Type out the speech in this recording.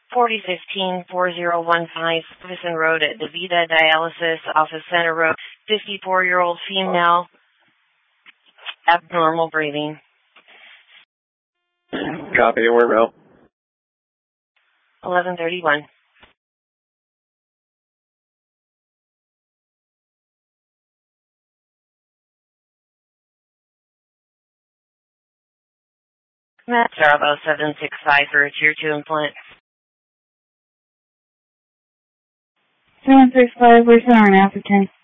4015-4015 Ferguson Road at DaVita Dialysis, Office Center Road, 54-year-old female, abnormal breathing. Copy, where Mel? 1131. Matt Bravo 765 for a Tier 2 implant. 765, where's our African?